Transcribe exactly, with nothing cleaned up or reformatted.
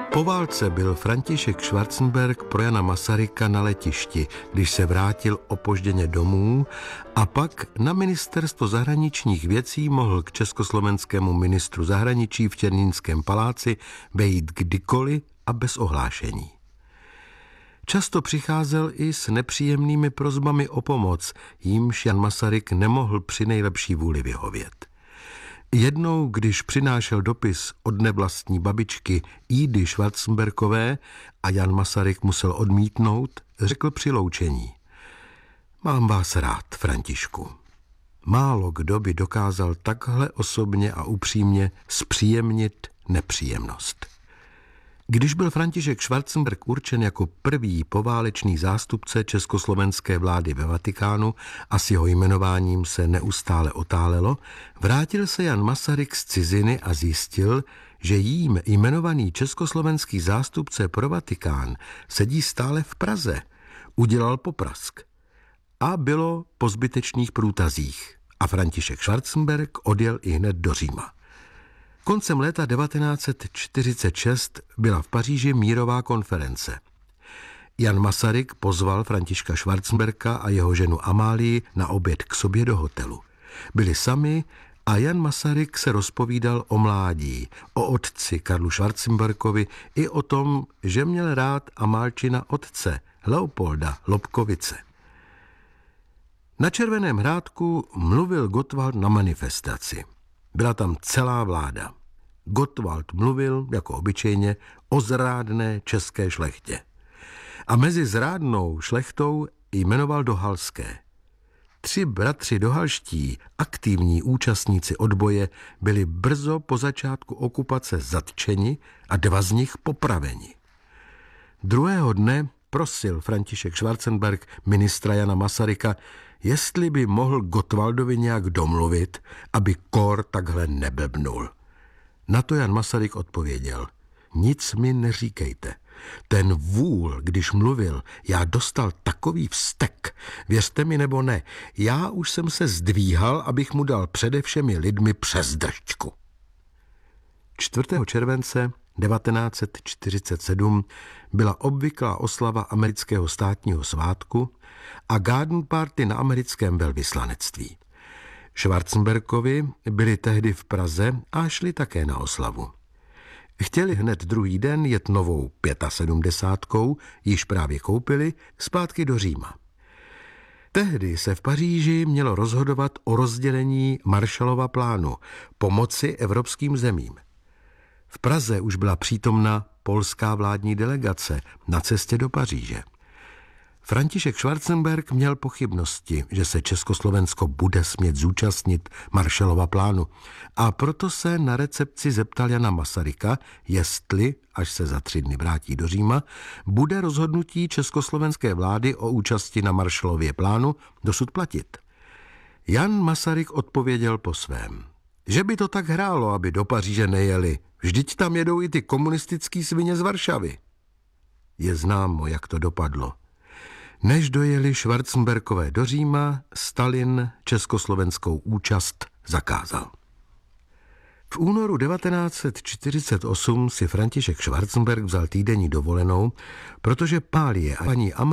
Po válce byl František Schwarzenberg pro Jana Masaryka na letišti, když se vrátil opožděně domů, a pak na ministerstvo zahraničních věcí mohl k československému ministru zahraničí v Černínském paláci vejít kdykoliv a bez ohlášení. Často přicházel i s nepříjemnými prosbami o pomoc, jímž Jan Masaryk nemohl při nejlepší vůli vyhovět. Jednou, když přinášel dopis od nevlastní babičky Idy Schwarzenberkové a Jan Masaryk musel odmítnout, řekl při loučení: Mám vás rád, Františku. Málo kdo by dokázal takhle osobně a upřímně zpříjemnit nepříjemnost. Když byl František Schwarzenberg určen jako první poválečný zástupce československé vlády ve Vatikánu a s jeho jmenováním se neustále otálelo, vrátil se Jan Masaryk z ciziny a zjistil, že jím jmenovaný československý zástupce pro Vatikán sedí stále v Praze. Udělal poprask. A bylo po zbytečných průtazích a František Schwarzenberg odjel ihned do Říma. Koncem léta devatenáct set čtyřicet šest byla v Paříži mírová konference. Jan Masaryk pozval Františka Schwarzenberga a jeho ženu Amálii na oběd k sobě do hotelu. Byli sami a Jan Masaryk se rozpovídal o mládí, o otci Karlu Schwarzenbergovi i o tom, že měl rád Amálčina otce, Leopolda Lobkovice. Na Červeném hrádku mluvil Gottwald na manifestaci. Byla tam celá vláda. Gottwald mluvil, jako obyčejně, o zrádné české šlechtě. A mezi zrádnou šlechtou jmenoval Dohalské. Tři bratři dohalští, aktivní účastníci odboje, byli brzo po začátku okupace zatčeni a dva z nich popraveni. Druhého dne prosil František Schwarzenberg ministra Jana Masaryka, jestli by mohl Gottwaldovi nějak domluvit, aby kor takhle neblbnul. Na to Jan Masaryk odpověděl: Nic mi neříkejte. Ten vůl, když mluvil, já dostal takový vztek. Věřte mi nebo ne, já už jsem se zdvíhal, abych mu dal přede všemi lidmi přes držďku. čtvrtého července devatenáct set čtyřicet sedm byla obvyklá oslava amerického státního svátku a garden party na americkém velvyslanectví. Schwarzenbergovi byli tehdy v Praze a šli také na oslavu. Chtěli hned druhý den jet novou sedmdesátkou, již právě koupili, zpátky do Říma. Tehdy se v Paříži mělo rozhodovat o rozdělení Marshallova plánu, pomoci evropským zemím. V Praze už byla přítomna polská vládní delegace na cestě do Paříže. František Schwarzenberg měl pochybnosti, že se Československo bude smět zúčastnit Marshallova plánu, a proto se na recepci zeptal Jana Masaryka, jestli, až se za tři dny vrátí do Říma, bude rozhodnutí československé vlády o účasti na Marshallově plánu dosud platit. Jan Masaryk odpověděl po svém: že by to tak hrálo, aby do Paříže nejeli. Vždyť tam jedou i ty komunistický svině z Varšavy. Je známo, jak to dopadlo. Než dojeli Schwarzenbergové do Říma, Stalin československou účast zakázal. V únoru devatenáct set čtyřicet osm si František Schwarzenberg vzal týdenní dovolenou, protože Pálie a paní Ama